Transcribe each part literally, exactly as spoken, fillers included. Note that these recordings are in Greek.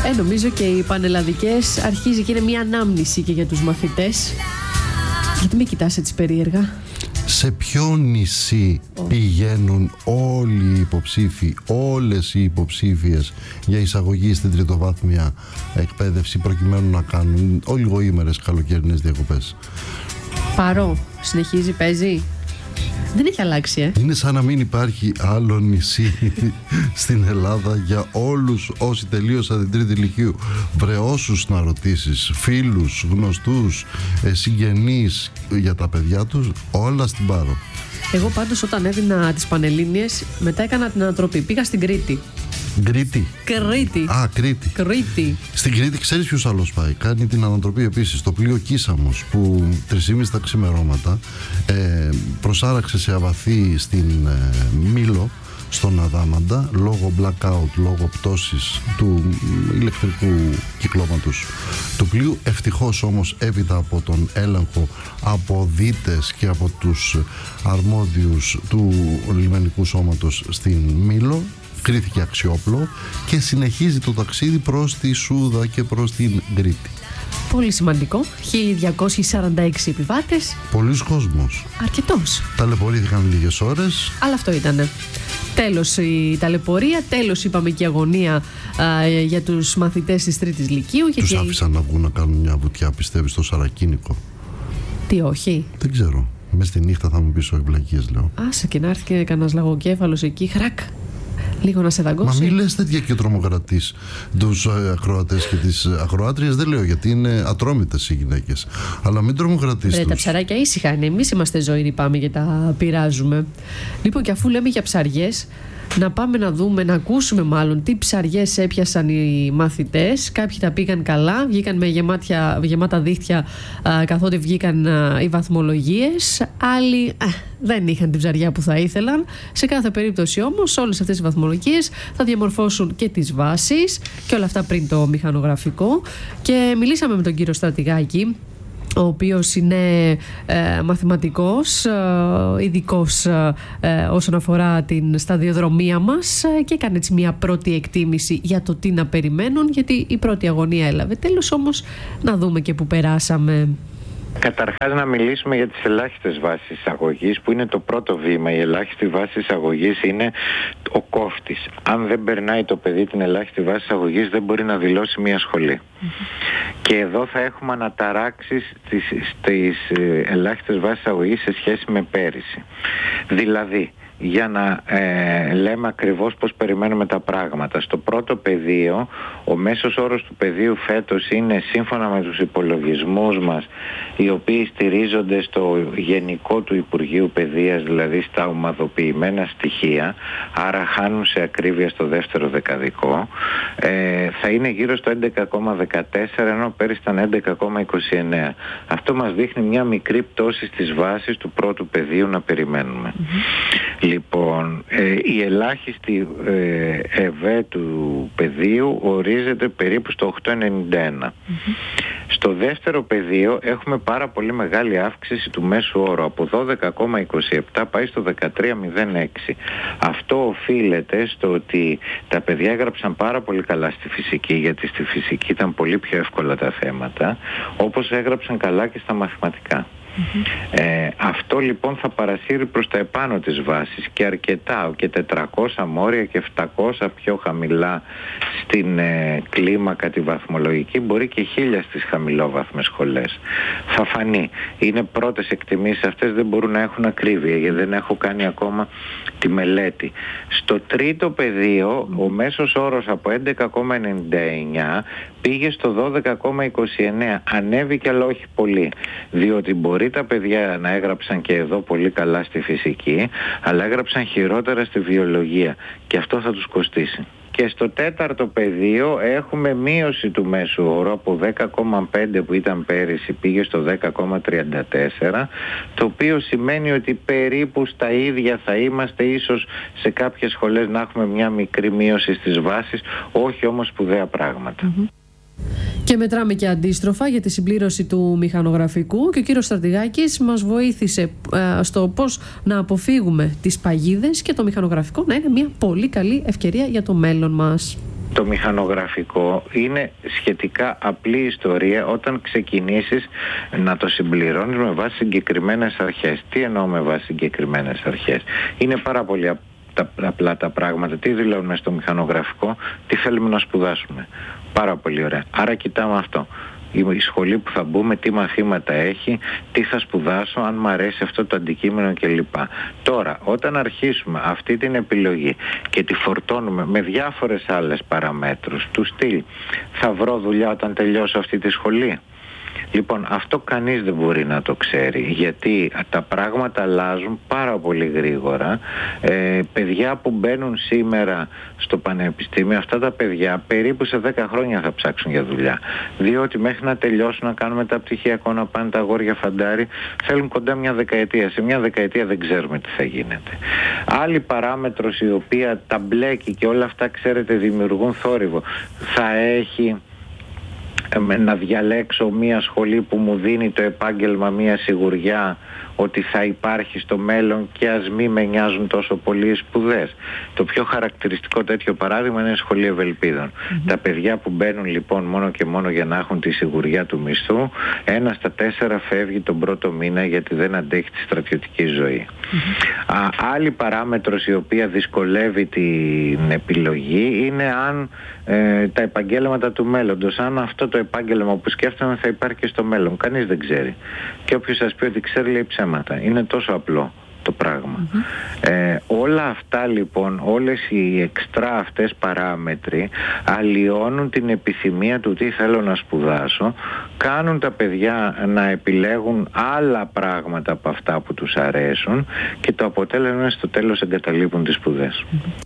Ε, νομίζω και οι πανελλαδικές αρχίζει και είναι μια ανάμνηση και για τους μαθητές. Γιατί με κοιτάς έτσι περίεργα? Σε ποιο νησί oh. πηγαίνουν όλοι οι υποψήφοι, όλες οι υποψήφιες για εισαγωγή στην τριτοβάθμια εκπαίδευση, προκειμένου να κάνουν ολιγοήμερες καλοκαιρινές διακοπές? Παρό, συνεχίζει, παίζει. Δεν έχει αλλάξει, ε. Είναι σαν να μην υπάρχει άλλο νησί στην Ελλάδα για όλους όσοι τελείωσαν την τρίτη λυκείου. Βρε όσους να ρωτήσεις, φίλους, γνωστούς, συγγενείς για τα παιδιά τους, όλα στην Πάρο. Εγώ πάντως όταν έδινα τις Πανελλήνιες, μετά έκανα την ανατροπή. Πήγα στην Κρήτη. Κρήτη. Κρήτη. Α, Κρήτη. Κρήτη. Στην Κρήτη ξέρεις ποιος άλλος πάει? Κάνει την ανατροπή επίσης. Το πλοίο Κίσαμος που τρεισήμισι τα ξημερώματα ε, προσάραξε σε αβαθή στην ε, Μήλο, στον Αδάμαντα, λόγω blackout, λόγω πτώσης του ηλεκτρικού κυκλώματος του πλοίου. Ευτυχώς όμως έπειτα από τον έλεγχο από δίτες και από τους αρμόδιους του λιμενικού σώματος στην Μήλο, κρίθηκε αξιόπλο και συνεχίζει το ταξίδι προς τη Σούδα και προς την Κρήτη. Πολύ σημαντικό. χίλια διακόσιοι σαράντα έξι επιβάτες. Πολλοί κόσμος. Αρκετός. Ταλαιπωρήθηκαν λίγες ώρες. Αλλά αυτό ήτανε. Τέλος η ταλαιπωρία, τέλος είπαμε και η αγωνία α, για τους μαθητές της τρίτης λυκείου. Τους γιατί... άφησαν να βγουν να κάνουν μια βουτιά, πιστεύεις, στο Σαρακίνικο? Τι, όχι? Δεν ξέρω. Μες στη νύχτα θα μου πεις ευλακίες, λέω. Άσε και να έρθει και κανένας λαγοκέφαλος εκεί, χρακ. Λίγο να σε δαγκώσει. Μα μην λες τέτοια και τρομοκρατείς τους ακροατές και τις ακροάτριες. Δεν λέω, γιατί είναι ατρόμητες οι γυναίκες. Αλλά μην τρομοκρατείς Ρε, τους. τα ψαράκια ήσυχα είναι. Εμείς είμαστε ζωηροί, πάμε και τα πειράζουμε. Λοιπόν, και αφού λέμε για ψαριές, να πάμε να δούμε, να ακούσουμε μάλλον τι ψαριές έπιασαν οι μαθητές. Κάποιοι τα πήγαν καλά, βγήκαν με γεμάτια, γεμάτα δίχτυα α, καθότι βγήκαν α, οι βαθμολογίες. Άλλοι α, δεν είχαν την ψαριά που θα ήθελαν. Σε κάθε περίπτωση όμως όλες αυτές οι βαθμολογίες θα διαμορφώσουν και τις βάσεις και όλα αυτά πριν το μηχανογραφικό. Και μιλήσαμε με τον κύριο Στρατηγάκη, ο οποίος είναι ε, μαθηματικός, ε, ειδικός ε, όσον αφορά την σταδιοδρομία μας ε, και έκανε έτσι μια πρώτη εκτίμηση για το τι να περιμένουν, γιατί η πρώτη αγωνία έλαβε τέλος, όμως να δούμε και που περάσαμε. Καταρχάς να μιλήσουμε για τις ελάχιστες βάσεις εισαγωγής, που είναι το πρώτο βήμα. Η ελάχιστη βάση εισαγωγής είναι ο κόφτης. Αν δεν περνάει το παιδί την ελάχιστη βάση εισαγωγής, δεν μπορεί να δηλώσει μια σχολή. Mm-hmm. Και εδώ θα έχουμε αναταράξεις στις, στις ελάχιστες βάσεις εισαγωγής σε σχέση με πέρυσι. Δηλαδή, για να ε, λέμε ακριβώς πώς περιμένουμε τα πράγματα. Στο πρώτο πεδίο, ο μέσος όρος του πεδίου φέτος είναι, σύμφωνα με τους υπολογισμούς μας, οι οποίοι στηρίζονται στο γενικό του Υπουργείου Παιδείας, δηλαδή στα ομαδοποιημένα στοιχεία, άρα χάνουν σε ακρίβεια στο δεύτερο δεκαδικό, ε, θα είναι γύρω στο έντεκα κόμμα δεκατέσσερα, ενώ πέρυσι ήταν έντεκα κόμμα είκοσι εννέα. Αυτό μας δείχνει μια μικρή πτώση στις βάσεις του πρώτου πεδίου να περιμένουμε. Mm-hmm. Λοιπόν, ε, η ελάχιστη ε, ΕΒΕ του πεδίου ορίζεται περίπου στο οκτώ κόμμα ενενήντα ένα. Mm-hmm. Στο δεύτερο πεδίο έχουμε πάρα πολύ μεγάλη αύξηση του μέσου όρου. Από δώδεκα κόμμα είκοσι επτά πάει στο δεκατρία κόμμα μηδέν έξι. Αυτό οφείλεται στο ότι τα παιδιά έγραψαν πάρα πολύ καλά στη φυσική, γιατί στη φυσική ήταν πολύ πιο εύκολα τα θέματα, όπως έγραψαν καλά και στα μαθηματικά. Mm-hmm. Ε, αυτό λοιπόν θα παρασύρει προς τα επάνω της βάσης και αρκετά, και τετρακόσια μόρια και επτακόσια πιο χαμηλά στην ε, κλίμακα τη βαθμολογική, μπορεί και χίλια στις χαμηλόβαθμες σχολές. Θα φανεί. Είναι πρώτες εκτιμήσεις αυτές, δεν μπορούν να έχουν ακρίβεια, γιατί δεν έχω κάνει ακόμα τη μελέτη. Στο τρίτο πεδίο ο μέσος όρος από έντεκα κόμμα ενενήντα εννέα πήγε στο δώδεκα κόμμα είκοσι εννέα. Ανέβηκε, αλλά όχι πολύ, διότι μπορεί τα παιδιά να έγραψαν και εδώ πολύ καλά στη φυσική, αλλά έγραψαν χειρότερα στη βιολογία και αυτό θα τους κοστίσει. Και στο τέταρτο πεδίο έχουμε μείωση του μέσου όρου από δέκα κόμμα πέντε που ήταν πέρυσι, πήγε στο δέκα κόμμα τριάντα τέσσερα, το οποίο σημαίνει ότι περίπου στα ίδια θα είμαστε, ίσως σε κάποιες σχολές να έχουμε μια μικρή μείωση στις βάσεις, όχι όμως σπουδαία πράγματα. Mm-hmm. Και μετράμε και αντίστροφα για τη συμπλήρωση του μηχανογραφικού, και ο κύριος Στρατηγάκης μας βοήθησε ε, στο πώς να αποφύγουμε τις παγίδες και το μηχανογραφικό να είναι μια πολύ καλή ευκαιρία για το μέλλον μας. Το μηχανογραφικό είναι σχετικά απλή ιστορία όταν ξεκινήσεις να το συμπληρώνεις με βάση συγκεκριμένες αρχές. Τι εννοώ με βάση συγκεκριμένες αρχές? Είναι πάρα πολύ απλά τα πράγματα. Τι δηλώνουμε στο μηχανογραφικό? Τι θέλουμε να σπουδάσουμε? Πάρα πολύ ωραία. Άρα κοιτάμε αυτό. Η σχολή που θα μπούμε, τι μαθήματα έχει, τι θα σπουδάσω, αν μ' αρέσει αυτό το αντικείμενο κλπ. Τώρα, όταν αρχίσουμε αυτή την επιλογή και τη φορτώνουμε με διάφορες άλλες παραμέτρους, του στυλ, θα βρω δουλειά όταν τελειώσω αυτή τη σχολή? Λοιπόν, αυτό κανείς δεν μπορεί να το ξέρει, γιατί τα πράγματα αλλάζουν πάρα πολύ γρήγορα. Ε, παιδιά που μπαίνουν σήμερα στο πανεπιστήμιο, αυτά τα παιδιά περίπου σε δέκα χρόνια θα ψάξουν για δουλειά. Διότι μέχρι να τελειώσουν, να κάνουν μεταπτυχιακό, να πάνε τα αγόρια φαντάρι, θέλουν κοντά μια δεκαετία. Σε μια δεκαετία δεν ξέρουμε τι θα γίνεται. Άλλη παράμετρος η οποία τα μπλέκει και όλα αυτά, ξέρετε, δημιουργούν θόρυβο, θα έχει να διαλέξω μια σχολή που μου δίνει το επάγγελμα μια σιγουριά ότι θα υπάρχει στο μέλλον και ας μη με νοιάζουν τόσο πολύ οι σπουδές. Το πιο χαρακτηριστικό τέτοιο παράδειγμα είναι η σχολή Ευελπίδων. Mm-hmm. Τα παιδιά που μπαίνουν λοιπόν μόνο και μόνο για να έχουν τη σιγουριά του μισθού, ένα στα τέσσερα φεύγει τον πρώτο μήνα γιατί δεν αντέχει τη στρατιωτική ζωή. Mm-hmm. Α, άλλη παράμετρος η οποία δυσκολεύει την επιλογή είναι αν ε, τα επαγγέλματα του μέλλοντος, αν αυτό το επάγγελμα που σκέφτομαι θα υπάρχει και στο μέλλον. Κανείς δεν ξέρει. Και όποιος σας πει ότι ξέρει λέει ψέματα. Είναι τόσο απλό το πράγμα. Mm-hmm. Ε, όλα αυτά λοιπόν, όλες οι εξτρά αυτές παράμετροι αλλοιώνουν την επιθυμία του τι θέλω να σπουδάσω, κάνουν τα παιδιά να επιλέγουν άλλα πράγματα από αυτά που τους αρέσουν και το αποτέλεσμα είναι στο τέλος εγκαταλείπουν τις σπουδές. Mm-hmm.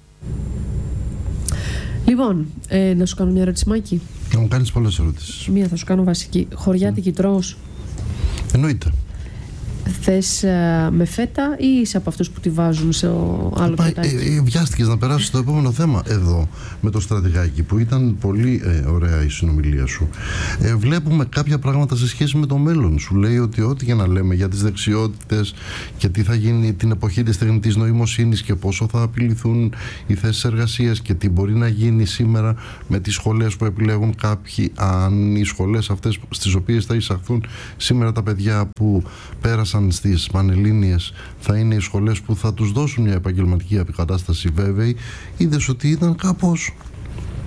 Λοιπόν, ε, να σου κάνω μια ερώτηση, Μάκη. Να μου κάνεις πολλές ερωτήσεις. Μία θα σου κάνω βασική. Χωριάτικη mm. τρως? Εννοείται. Θες uh, με φέτα ή είσαι από αυτούς που τη βάζουν σε άλλο φετάκι? Ε, ε, βιάστηκες να περάσεις στο επόμενο θέμα εδώ με το στρατηγάκι, που ήταν πολύ ε, ωραία η συνομιλία σου. Ε, βλέπουμε κάποια πράγματα σε σχέση με το μέλλον. Σου λέει ότι ό,τι και να λέμε για τις δεξιότητες και τι θα γίνει την εποχή της τεχνητής νοημοσύνης και πόσο θα απειληθούν οι θέσεις εργασίας και τι μπορεί να γίνει σήμερα με τις σχολές που επιλέγουν κάποιοι, αν οι σχολές αυτές στις οποίες θα εισαχθούν σήμερα τα παιδιά που πέρασαν στις Πανελλήνιες θα είναι οι σχολές που θα τους δώσουν μια επαγγελματική αποκατάσταση βέβαιη. Είδες ότι ήταν κάπως